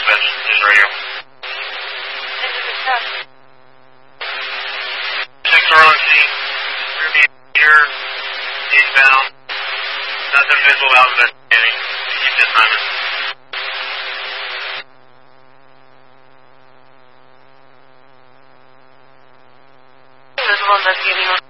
dispatch, news radio. This is a truck. 6 Orleans Z, rear meter, eastbound. Nothing visual out investigating. Keep this timer. Visual investigating.